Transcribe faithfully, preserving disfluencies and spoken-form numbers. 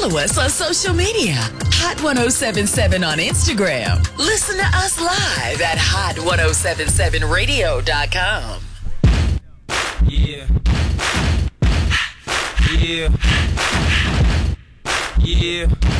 Follow us on social media. Hot ten seventy-seven on Instagram. Listen to us live at hot ten seventy-seven radio dot com. Yeah. Yeah. Yeah.